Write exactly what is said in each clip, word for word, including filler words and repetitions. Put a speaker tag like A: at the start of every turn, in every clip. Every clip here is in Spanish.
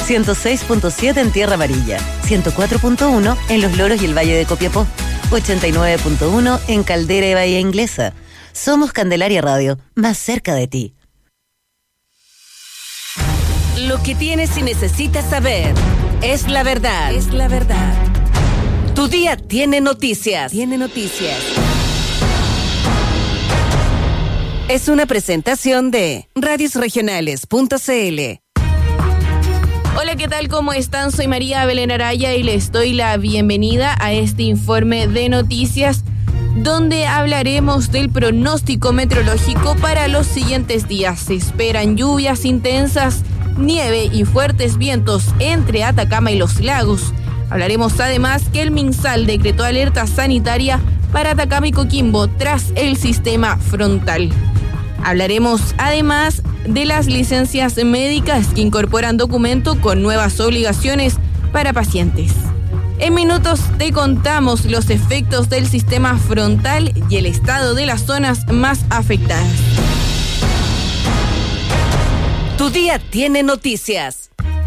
A: ciento seis punto siete en Tierra Amarilla, ciento cuatro punto uno en Los Loros y el Valle de Copiapó, ochenta y nueve punto uno en Caldera y Bahía Inglesa. Somos Candelaria Radio, más cerca de ti. Lo que tienes y necesitas saber es la verdad. Es la verdad. Tu día tiene noticias. Tiene noticias. Es una presentación de radios regionales punto c l.
B: Hola, ¿qué tal? ¿Cómo están? Soy María Belén Araya y les doy la bienvenida a este informe de noticias donde hablaremos del pronóstico meteorológico para los siguientes días. Se esperan lluvias intensas, nieve y fuertes vientos entre Atacama y los lagos. Hablaremos además que el MinSal decretó alerta sanitaria para Atacama y Coquimbo tras el sistema frontal. Hablaremos además de las licencias médicas que incorporan documento con nuevas obligaciones para pacientes. En minutos te contamos los efectos del sistema frontal y el estado de las zonas más afectadas.
A: Tu día tiene noticias.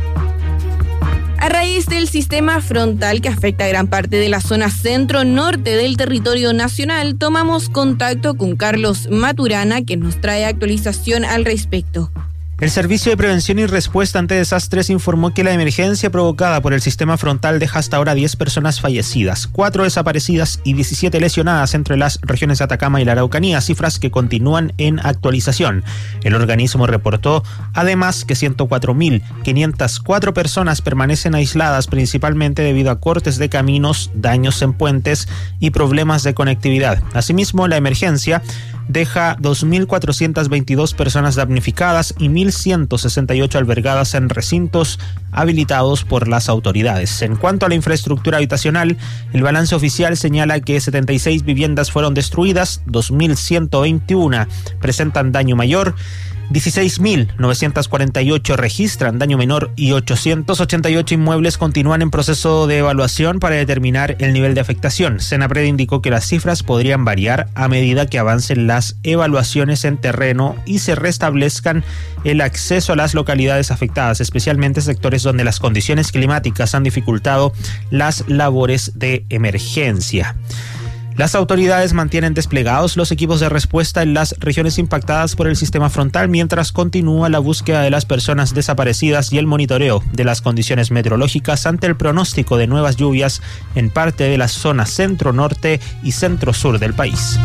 B: A raíz del sistema frontal que afecta a gran parte de la zona centro-norte del territorio nacional, tomamos contacto con Carlos Maturana, que nos trae actualización al respecto.
C: El Servicio de Prevención y Respuesta ante Desastres informó que la emergencia provocada por el sistema frontal deja hasta ahora diez personas fallecidas, cuatro desaparecidas y diecisiete lesionadas entre las regiones de Atacama y la Araucanía, cifras que continúan en actualización. El organismo reportó además que ciento cuatro mil quinientas cuatro personas permanecen aisladas principalmente debido a cortes de caminos, daños en puentes y problemas de conectividad. Asimismo, la emergencia deja dos mil cuatrocientas veintidós personas damnificadas y mil ciento sesenta y ocho albergadas en recintos habilitados por las autoridades. En cuanto a la infraestructura habitacional, el balance oficial señala que setenta y seis viviendas fueron destruidas, dos mil ciento veintiuno presentan daño mayor, dieciséis mil novecientos cuarenta y ocho registran daño menor y ochocientos ochenta y ocho inmuebles continúan en proceso de evaluación para determinar el nivel de afectación. Senapred indicó que las cifras podrían variar a medida que avancen las evaluaciones en terreno y se restablezcan el acceso a las localidades afectadas, especialmente sectores donde las condiciones climáticas han dificultado las labores de emergencia. Las autoridades mantienen desplegados los equipos de respuesta en las regiones impactadas por el sistema frontal mientras continúa la búsqueda de las personas desaparecidas y el monitoreo de las condiciones meteorológicas ante el pronóstico de nuevas lluvias en parte de la zona centro-norte y centro-sur del país.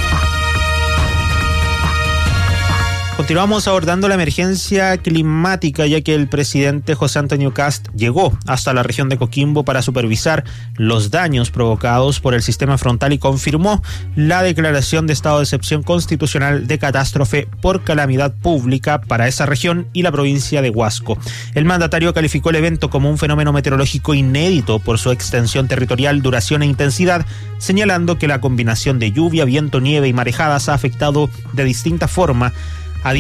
C: Continuamos abordando la emergencia climática, ya que el presidente José Antonio Kast llegó hasta la región de Coquimbo para supervisar los daños provocados por el sistema frontal y confirmó la declaración de estado de excepción constitucional de catástrofe por calamidad pública para esa región y la provincia de Huasco. El mandatario calificó el evento como un fenómeno meteorológico inédito por su extensión territorial, duración e intensidad, señalando que la combinación de lluvia, viento, nieve y marejadas ha afectado de distinta forma